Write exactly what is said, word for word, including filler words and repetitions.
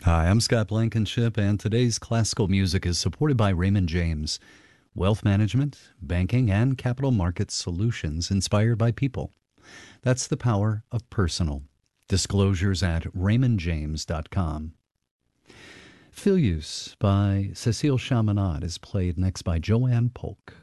Hi, I'm Scott Blankenship, and today's classical music is supported by Raymond James. Wealth management, banking, and capital markets solutions inspired by people. That's the power of personal. Disclosures at raymond james dot com. Filius by Cecile Chaminade is played next by Joanne Polk.